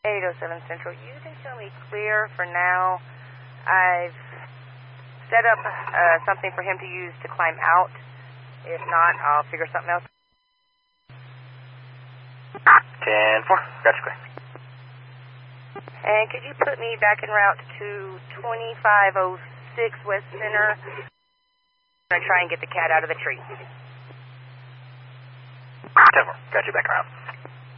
807 Central, you can show me clear for now. I've set up something for him to use to climb out. If not, I'll figure something else. 10-4, gotcha, clear. And could you put me back en route to 2506 West Center? I'm going to try and get the cat out of the tree. 10-4, got you back around.